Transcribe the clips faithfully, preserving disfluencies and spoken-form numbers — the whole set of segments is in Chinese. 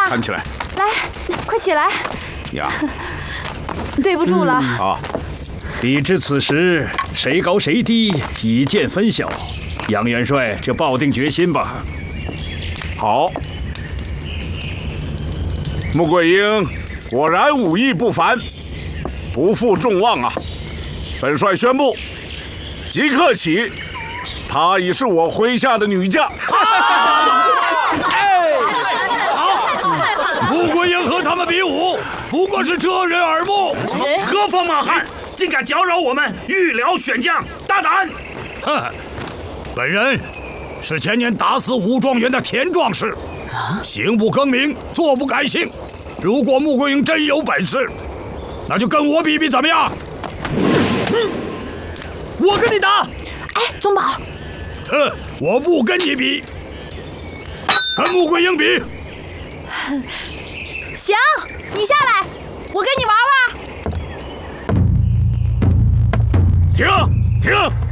啊！ 站起来， 来，快起来！ 呀， 对不住了。 嗯、啊， 比之此时谁高谁低，以见分晓。杨元帅就抱定决心吧。 好，穆桂英果然武艺不凡，不负众望啊！本帅宣布，即刻起，她已是我麾下的女将。 哎，好，穆桂英和他们比武，不过是遮人耳目。 何方莽汉，竟敢搅扰我们御辽选将，大胆！ 哼，本人是前年打死武状元的田壮士，行不更名，坐不改姓。如果穆桂英真有本事，那就跟我比比怎么样？ 嗯，我跟你打！ 哎，宗保， 哼，我不跟你比，跟穆桂英比。 行，你下来，我跟你玩玩。 停停！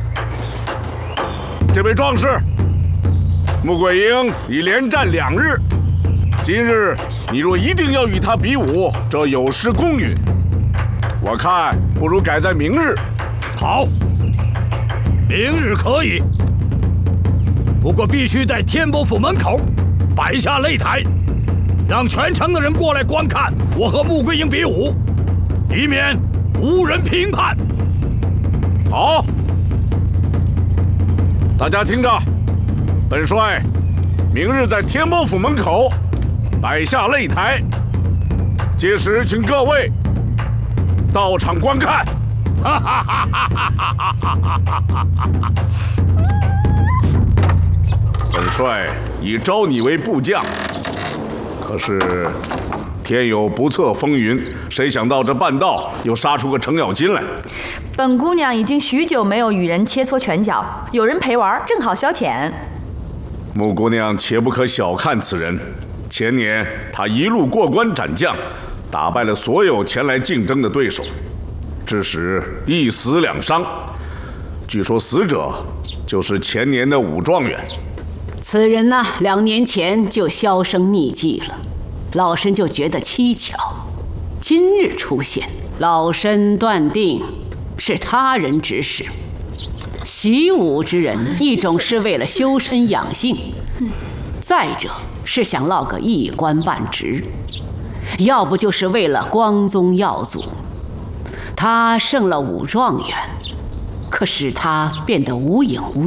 这位壮士，穆桂英已连战两日，今日你若一定要与他比武，这有失公允。我看不如改在明日。 好，明日可以，不过必须在天波府门口摆下擂台，让全城的人过来观看我和穆桂英比武，以免无人评判。 好，大家听着，本帅明日在天波府门口摆下擂台，届时请各位到场观看。哈哈哈哈哈哈！本帅已招你为部将，可是天有不测风云，谁想到这半道又杀出个程咬金来。 本姑娘已经许久没有与人切磋拳脚，有人陪玩，正好消遣。 穆姑娘切不可小看此人，前年她一路过关斩将，打败了所有前来竞争的对手，致使一死两伤。据说死者就是前年的武状元。 此人呢，两年前就销声匿迹了，老身就觉得蹊跷。今日出现，老身断定是他人指使。习武之人，一种是为了修身养性，再者是想落个一官半职，要不就是为了光宗耀祖。他胜了武状元，可使他变得无影无